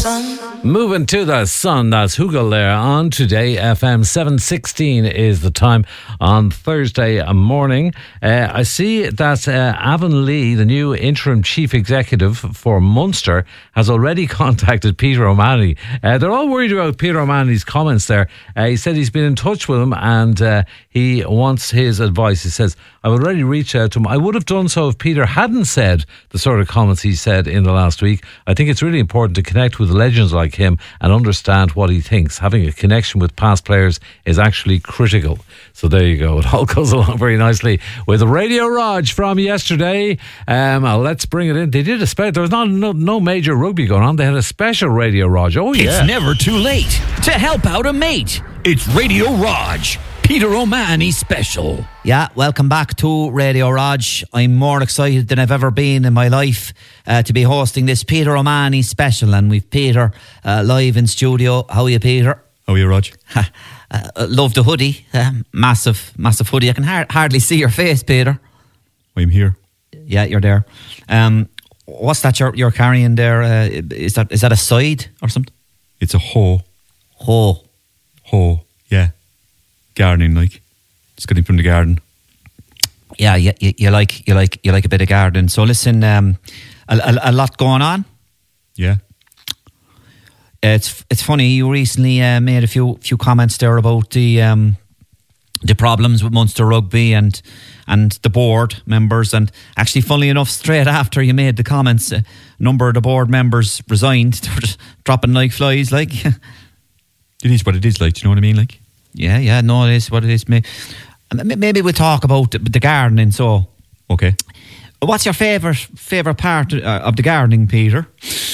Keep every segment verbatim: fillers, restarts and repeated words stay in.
sun. Moving to the sun, that's Hugel there on Today F M. seven sixteen is the time on Thursday morning. Uh, I see that uh, Avon Lee, the new interim chief executive for Munster, has already contacted Peter O'Mahony. Uh, they're all worried about Peter O'Mahony's comments there. Uh, he said he's been in touch with him and uh, he wants his advice. He says, I've already reached out to him. I would have done so if Peter hadn't said the sort of comments he said in the last week. I think it's really important to connect with legends like him and understand what he thinks. Having a connection with past players is actually critical. So there you go. It all goes along very nicely with Radio Raj from yesterday. Um, uh, let's bring it in. They did a special. There was not no, no major rugby going on. They had a special Radio Raj. Oh yeah. It's never too late to help out a mate. It's Radio Raj, Peter O'Mahony special. Yeah, welcome back to Radio Raj. I'm more excited than I've ever been in my life uh, to be hosting this Peter O'Mahony special. And we've Peter uh, live in studio. How are you, Peter? How are you, Raj? uh, love the hoodie. Uh, massive, massive hoodie. I can har- hardly see your face, Peter. I'm here. Yeah, you're there. Um, what's that you're, you're carrying there? Uh, is that is that a side or something? It's a hoe. Hoe. Hoe, yeah. Gardening, like. It's getting from the garden. Yeah, you, you, you like you like you like a bit of gardening. So listen, um, a, a, a lot going on. Yeah. It's it's funny. You recently uh, made a few few comments there about the um, the problems with Munster Rugby and and the board members. And actually, funnily enough, straight after you made the comments, a number of the board members resigned. They were just dropping like flies. Like it is what it is. Like, do you know what I mean? Like. Yeah, yeah. No, it is what it is. Maybe we'll talk about the, the gardening. So, okay. What's your favourite favourite part of the gardening, Peter?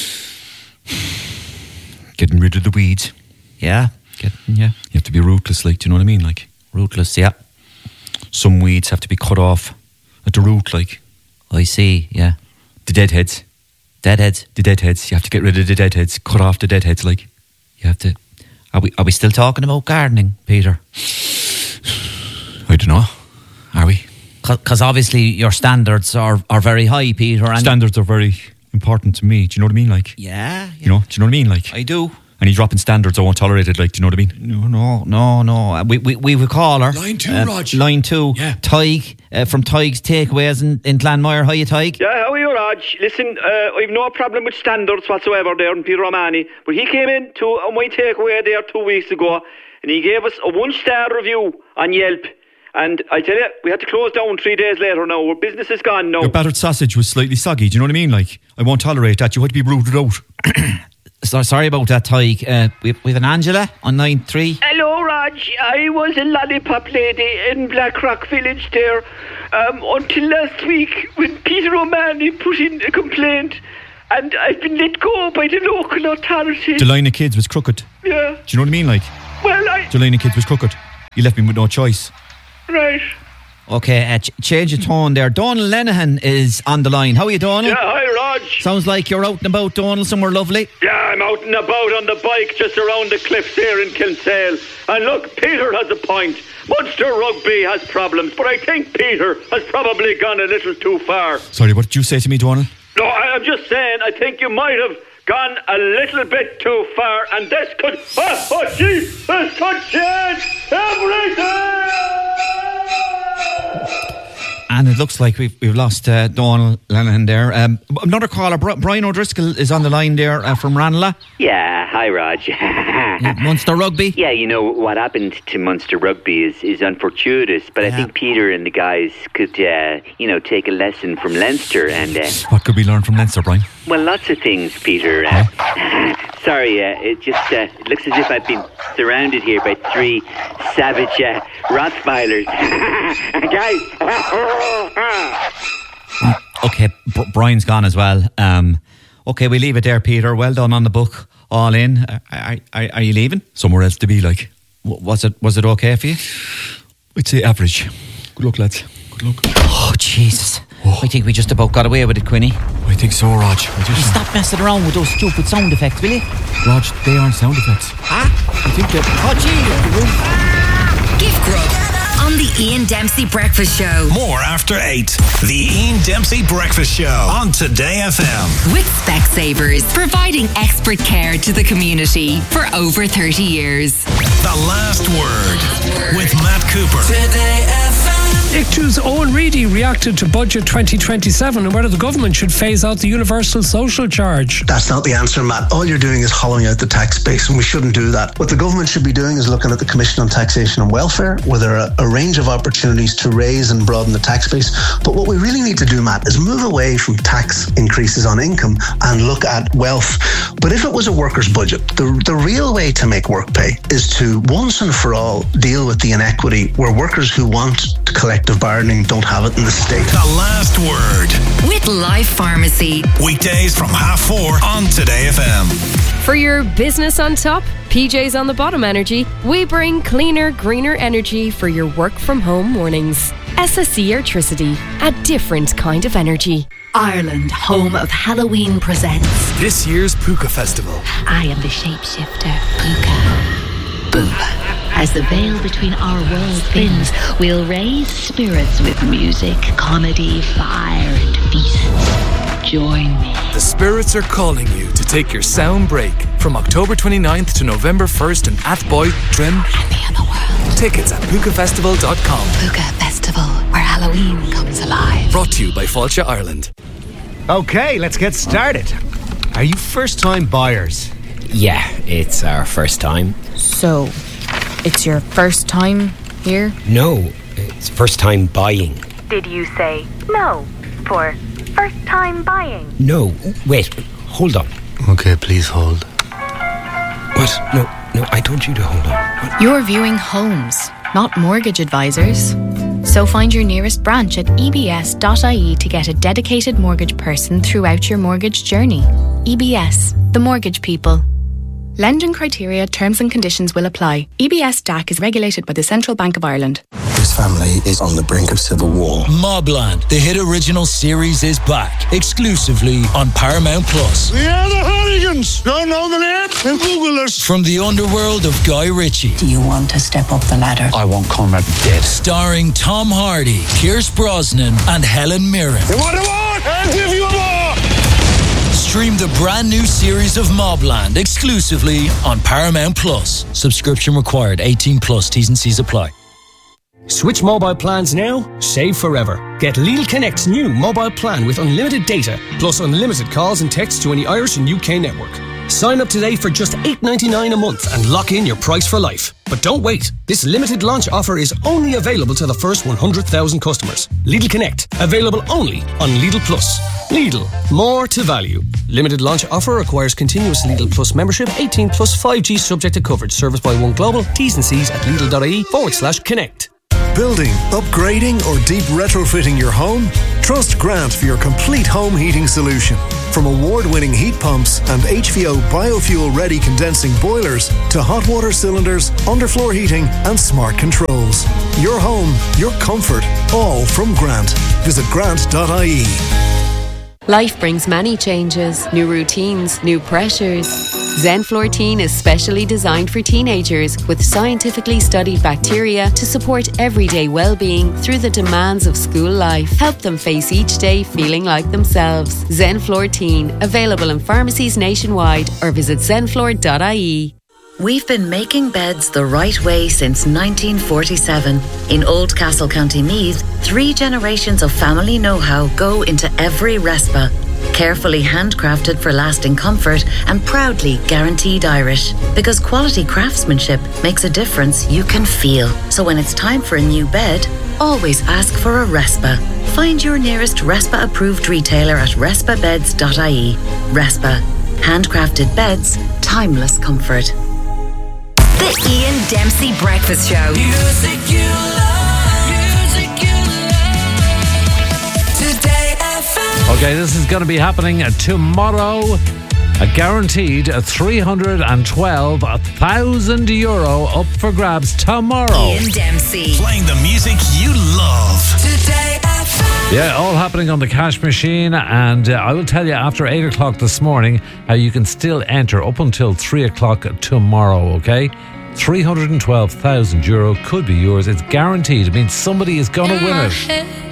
Getting rid of the weeds. Yeah, getting, yeah. You have to be ruthless, like, do you know what I mean? Like, ruthless, yeah. Some weeds have to be cut off at the root, like. I see, yeah. The deadheads. Deadheads? The deadheads. You have to get rid of the deadheads. Cut off the deadheads, like. You have to. Are we are we still talking about gardening, Peter? I don't know. Are we? Because obviously your standards are, are very high, Peter. And standards are very important to me. Do you know what I mean? Like, yeah, yeah. You know, do you know what I mean? Like, I do. Any dropping standards, I won't tolerate it. Like, do you know what I mean? No, no, no, no. We we we would call her line two, uh, Raj. Line two. Yeah. Tig uh, from Tig's Takeaways in, in Glanmire. How are you, Tig? Yeah, how are you, Raj? Listen, uh, I've no problem with standards whatsoever there in Peter O'Mahony, but he came in to uh, my takeaway there two weeks ago, and he gave us a one-star review on Yelp. And I tell you, we had to close down three days later now. Our business is gone now. Your battered sausage was slightly soggy. Do you know what I mean? Like, I won't tolerate that. You had to be rooted out. So, sorry about that, Tig. Uh, we, we have an Angela on line three. Hello, Raj. I was a lollipop lady in Blackrock Village there um, until last week when Peter O'Mahony put in a complaint, and I've been let go by the local authority. The line of kids was crooked. Yeah. Do you know what I mean? Like, well, I. The line of kids was crooked. You left me with no choice. Right. Okay, uh, ch- change of tone there. Donal Lenihan is on the line. How are you, Donal? Yeah, hi, Raj. Sounds like you're out and about, Donal, somewhere lovely. Yeah, I'm out and about on the bike just around the cliffs here in Kinsale. And look, Peter has a point. Munster Rugby has problems, but I think Peter has probably gone a little too far. Sorry, what did you say to me, Donal? No, I, I'm just saying, I think you might have gone a little bit too far, and this could, oh, oh gee, this could change everything! And it looks like we've we've lost uh, Donal Lenihan there. Um, another caller, Bri- Brian O'Driscoll, is on the line there uh, from Ranelagh. Yeah, hi Raj. Yeah, Munster Rugby. Yeah, you know what happened to Munster Rugby is, is unfortuitous, but yeah. I think Peter and the guys could, uh, you know, take a lesson from Leinster. And uh, what could we learn from Leinster, Brian? Well, lots of things, Peter. Uh, sorry, uh, it just uh, it looks as if I've been surrounded here by three savage uh, Rottweilers. Guys. Okay, B- Brian's gone as well. Um, okay, we leave it there, Peter. Well done on the book. All in. Are, are, are you leaving? Somewhere else to be, like. Was it was it okay for you? I'd say average. Good luck, lads. Good luck. Oh, Jesus. Oh. I think we just about got away with it, Quinny. I think so, Raj. I just... Stop messing around with those stupid sound effects, will you? Raj, they aren't sound effects. Huh? I think that... Oh, gee. Gift Grub on the Ian Dempsey Breakfast Show. More after eight. The Ian Dempsey Breakfast Show on Today F M. With Specsavers, providing expert care to the community for over thirty years. The Last Word with Matt Cooper. Today F M. I C T U's Owen Reedy reacted to Budget twenty twenty-seven and whether the government should phase out the universal social charge. That's not the answer, Matt. All you're doing is hollowing out the tax base, and we shouldn't do that. What the government should be doing is looking at the Commission on Taxation and Welfare, where there are a range of opportunities to raise and broaden the tax base. But what we really need to do, Matt, is move away from tax increases on income and look at wealth. But if it was a workers' budget, the, the real way to make work pay is to once and for all deal with the inequity where workers who want collective bargaining don't have it in the state. The Last Word with Life Pharmacy. Weekdays from half four on Today F M. For your business on top, P J's on the bottom energy, we bring cleaner, greener energy for your work from home mornings. S S E Airtricity, a different kind of energy. Ireland, home of Halloween, presents this year's Puka Festival. I am the shapeshifter, Puka. Boom. As the veil between our worlds thins, we'll raise spirits with music, comedy, fire, and feasts. Join me. The spirits are calling you to take your sound break from October twenty-ninth to November first in Athboy, Trim, and the other world. Tickets at puka festival dot com. Puka Festival, where Halloween comes alive. Brought to you by Fáilte Ireland. Okay, let's get started. Are you first-time buyers? Yeah, it's our first time. So, it's your first time here? No, it's first time buying. Did you say no for first time buying? No, wait, hold on. Okay, please hold. What? No, no, I told you to hold on. What? You're viewing homes, not mortgage advisors. So find your nearest branch at e b s dot i e to get a dedicated mortgage person throughout your mortgage journey. E B S, the mortgage people. Lending criteria, terms and conditions will apply. E B S D A C is regulated by the Central Bank of Ireland. This family is on the brink of civil war. Mobland, the hit original series, is back exclusively on Paramount Plus. We are the Hooligans. Don't know the name? Then Google us. From the underworld of Guy Ritchie. Do you want to step up the ladder? I want Conrad dead. Starring Tom Hardy, Pierce Brosnan, and Helen Mirren. You want a war? I'll give you a war. Stream the brand new series of Mobland exclusively on Paramount Plus. Subscription required. eighteen plus. T's and C's apply. Switch mobile plans now, save forever. Get Lidl Connect's new mobile plan with unlimited data, plus unlimited calls and texts to any Irish and U K network. Sign up today for just eight ninety-nine a month and lock in your price for life. But don't wait. This limited launch offer is only available to the first one hundred thousand customers. Lidl Connect, available only on Lidl Plus. Lidl, more to value. Limited launch offer requires continuous Lidl Plus membership, eighteen plus five G subject to coverage. Service by One Global. T's and C's at lidl.ie forward slash connect. Building, upgrading or deep retrofitting your home? Trust Grant for your complete home heating solution. From award-winning heat pumps and H V O biofuel-ready condensing boilers to hot water cylinders, underfloor heating and smart controls. Your home, your comfort, all from Grant. Visit grant dot I E. Life brings many changes, new routines, new pressures. Zenflortine is specially designed for teenagers with scientifically studied bacteria to support everyday well-being through the demands of school life. Help them face each day feeling like themselves. Zenflortine, available in pharmacies nationwide or visit zenflor dot I E. We've been making beds the right way since nineteen forty-seven. In Oldcastle, County Meath, three generations of family know-how go into every Respa. Carefully handcrafted for lasting comfort and proudly guaranteed Irish. Because quality craftsmanship makes a difference you can feel. So when it's time for a new bed, always ask for a Respa. Find your nearest Respa approved retailer at respa beds dot I E. Respa. Handcrafted beds, timeless comfort. The Ian Dempsey Breakfast Show. Music you love, music you love. Today F M. Okay, this is going to be happening tomorrow. A guaranteed three hundred twelve thousand euro up for grabs tomorrow. Ian Dempsey. Playing the music you love. Today F M. Yeah, all happening on the cash machine. And uh, I will tell you after eight o'clock this morning how you can still enter up until three o'clock tomorrow, okay? three hundred twelve thousand euro could be yours. It's guaranteed. It means somebody is going to win it.